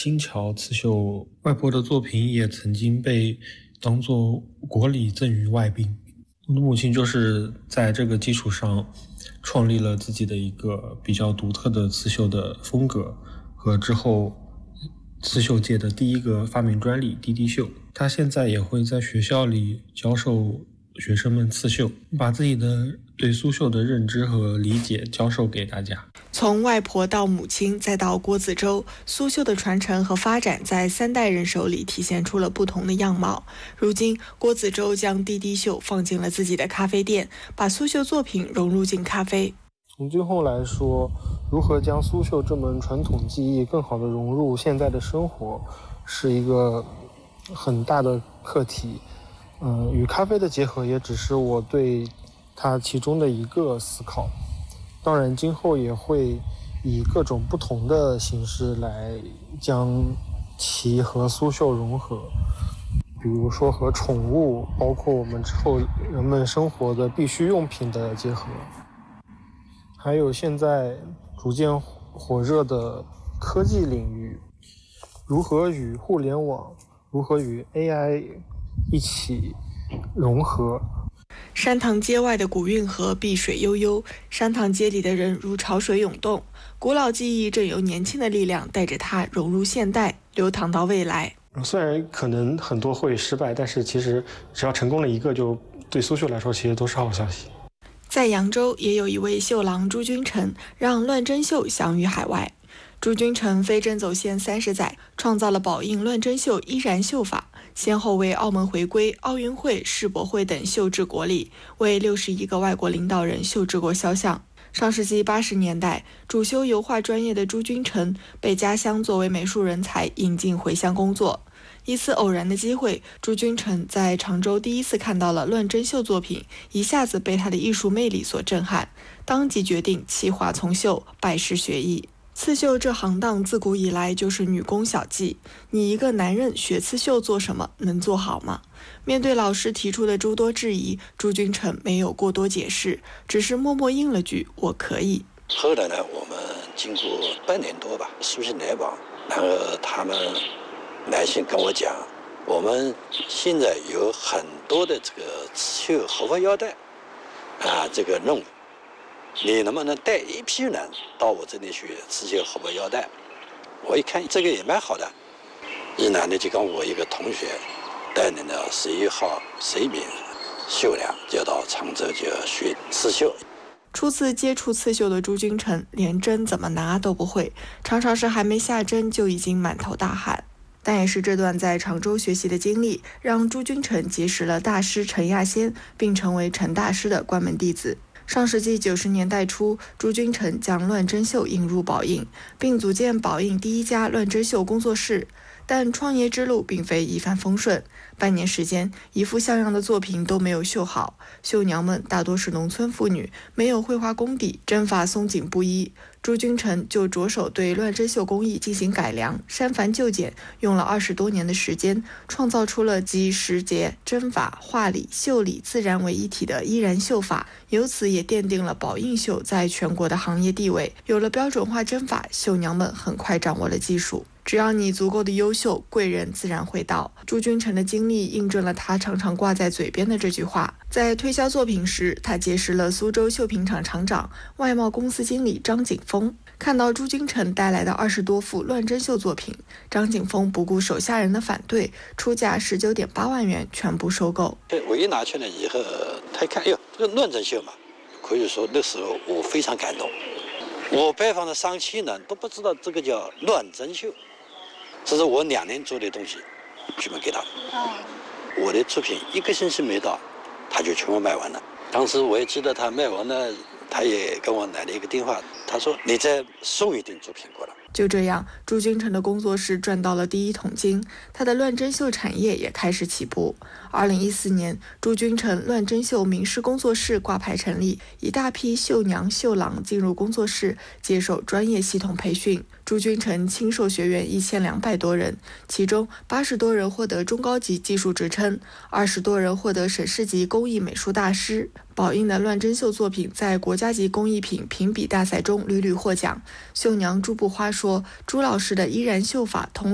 新桥刺绣外婆的作品也曾经被当作国礼赠予外宾。我的母亲就是在这个基础上创立了自己的一个比较独特的刺绣的风格，和之后刺绣界的第一个发明专利滴滴绣。她现在也会在学校里教授学生们刺绣，把自己的对苏绣的认知和理解教授给大家。 从外婆到母亲再到郭子洲，苏绣的传承和发展在3代人手里体现出了不同的样貌。如今郭子洲将滴滴绣放进了自己的咖啡店，把苏绣作品融入进咖啡。 从最后来说，如何将苏绣这门传统技艺更好地融入现在的生活，是一个很大的课题。与咖啡的结合也只是我对它其中的一个思考。当然今后也会以各种不同的形式来将其和苏绣融合，比如说和宠物，包括我们之后人们生活的必需用品的结合，还有现在逐渐火热的科技领域，如何与互联网，如何与 AI 一起融合。 山塘街外的古运河碧水悠悠，山塘街里的人如潮水涌动，古老记忆正由年轻的力量带着它融入现代，流淌到未来。 虽然可能很多会失败，但是其实只要成功了一个，就对苏绣来说其实都是好消息。 在扬州也有一位绣郎朱君成，让乱针绣享誉海外。朱君成飞针走线30载，创造了宝应乱针绣依然绣法，先后为澳门回归、奥运会、世博会等绣制国礼，为61个外国领导人绣制过肖像。上世纪80年代，主修油画专业的朱君成被家乡作为美术人才引进回乡工作。一次偶然的机会，朱君成在常州第一次看到了乱针绣作品，一下子被他的艺术魅力所震撼，当即决定弃画从绣，拜师学艺。刺绣这行当自古以来就是女工小技，你一个男人学刺绣做什么，能做好吗？面对老师提出的诸多质疑，朱君成没有过多解释，只是默默应了句我可以。 后来呢，我们经过半年多吧，书信来往，然后他们来信跟我讲，我们现在有很多的这个刺绣合法腰带这个任务，你能不能带一批人到我这里去刺绣合法腰带？我一看这个也蛮好的，一男的就跟我一个同学带领了11号11名绣娘，就到常州就学刺绣。 初次接触刺绣的朱君成连针怎么拿都不会，常常是还没下针就已经满头大汗。但也是这段在常州学习的经历，让朱君成结识了大师陈亚仙，并成为陈大师的关门弟子。上世纪90年代初，朱君成将乱针绣引入宝应，并组建宝应第一家乱针绣工作室。但创业之路并非一帆风顺，半年时间，一幅像样的作品都没有绣好。绣娘们大多是农村妇女，没有绘画功底，针法松紧不一。朱君成就着手对乱针绣工艺进行改良，删繁就简，用了20多年的时间，创造出了集时节、针法、画理、绣理自然为一体的依然绣法，由此也奠定了宝应绣在全国的行业地位。有了标准化针法，绣娘们很快掌握了技术。只要你足够的优秀，贵人自然会到。朱君成的经历印证了他常常挂在嘴边的这句话。在推销作品时，他结识了苏州绣品厂厂长、外贸公司经理张景峰。看到朱君成带来的20多幅乱针绣作品，张景峰不顾手下人的反对，出价19.8万元全部收购。 我一拿去了以后，他一看，哟，这个乱针绣嘛，可以说那时候我非常感动。我拜访的商期人都不知道这个叫乱针绣，这是我2年做的东西，专门给他的。我的作品1个星期没到，他就全部卖完了。当时我也记得他卖完了，他也跟我来了一个电话，他说你再送一点作品过来。 就这样，朱君成的工作室赚到了第一桶金，他的乱针绣产业也开始起步。2014年，朱君成乱针绣名师工作室挂牌成立，一大批绣娘、绣郎进入工作室接受专业系统培训。朱君成亲授学员1200多人，其中80多人获得中高级技术职称，20多人获得省市级工艺美术大师。宝应的乱针绣作品在国家级工艺品评比大赛中屡屡获奖。绣娘朱步花说，朱老师的依然绣法同